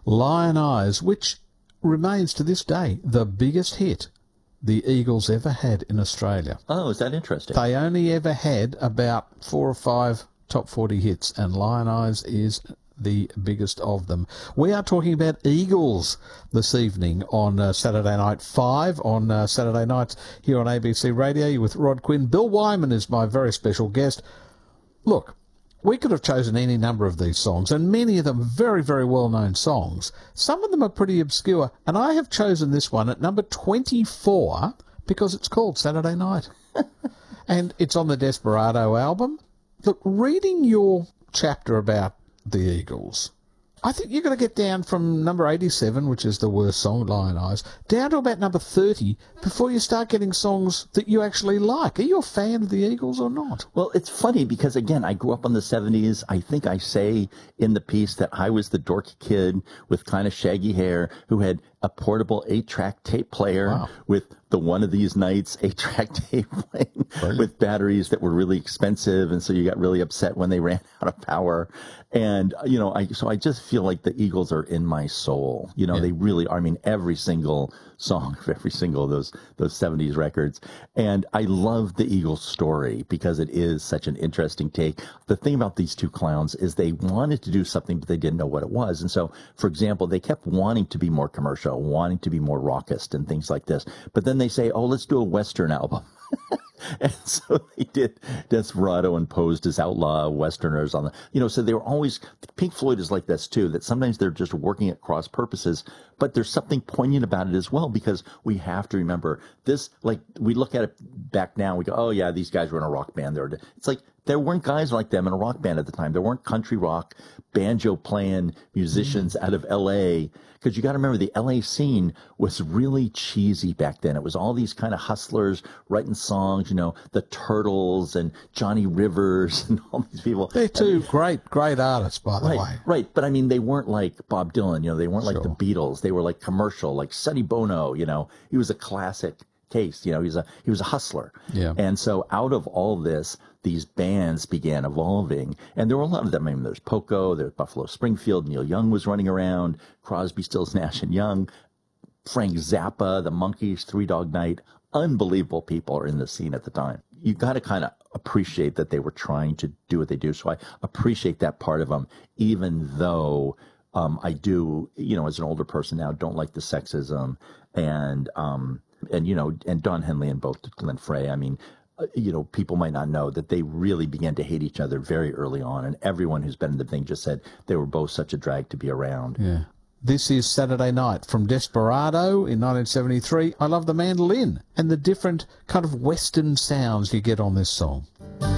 Lion Eyes, which remains to this day the biggest hit the Eagles ever had in Australia. Oh, is that interesting? They only ever had about 4 or 5 top 40 hits, and Lion Eyes is the biggest of them. We are talking about Eagles this evening on Saturday Night 5 on Saturday nights here on ABC Radio. You're with Rod Quinn. Bill Wyman is my very special guest. Look, we could have chosen any number of these songs, and many of them very, very well-known songs. Some of them are pretty obscure, and I have chosen this one at number 24 because it's called Saturday Night. And it's on the Desperado album. Look, reading your chapter about the Eagles, I think you're going to get down from number 87, which is the worst song, Lion Eyes, down to about number 30 before you start getting songs that you actually like. Are you a fan of the Eagles or not? Well, it's funny because, again, I grew up in the 70s. I think I say in the piece that I was the dorky kid with kind of shaggy hair who had a portable 8-track tape player with the One of These Nights 8-track tape playing with batteries that were really expensive, and so you got really upset when they ran out of power. And, you know, I just feel like the Eagles are in my soul. You know, they really are. I mean, every single song of every single of those 70s records. And I love the Eagles story because it is such an interesting take. The thing about these two clowns is they wanted to do something, but they didn't know what it was. And so, for example, they kept wanting to be more commercial, wanting to be more raucous and things like this. But then they say, oh, let's do a Western album. And so they did Desperado and posed as outlaw Westerners on the, you know, so they were always, Pink Floyd is like this too, that sometimes they're just working at cross purposes, but there's something poignant about it as well, because we have to remember this, like we look at it back now, we go, oh yeah, these guys were in a rock band. It's like, there weren't guys like them in a rock band at the time. There weren't country rock, banjo playing musicians out of L.A., because you got to remember the L.A. scene was really cheesy back then. It was all these kind of hustlers writing songs, you know, the Turtles and Johnny Rivers and all these people. They're two great artists, by the way. Right, but I mean, they weren't like Bob Dylan, you know, they weren't like the Beatles. They were like commercial, like Sonny Bono, you know. He was a classic case, you know, he was a hustler. Yeah. And so out of all this, these bands began evolving, and there were a lot of them. I mean, there's Poco, there's Buffalo Springfield, Neil Young was running around, Crosby, Stills, Nash and Young, Frank Zappa, the Monkees, Three Dog Night. Unbelievable people are in the scene at the time. You got to kind of appreciate that they were trying to do what they do. So I appreciate that part of them, even though I do, you know, as an older person now, don't like the sexism and you know, and Don Henley and both Glenn Frey. I mean, you know, people might not know that they really began to hate each other very early on, and everyone who's been in the thing just said they were both such a drag to be around. Yeah. This is Saturday Night from Desperado in 1973. I love the mandolin and the different kind of Western sounds you get on this song.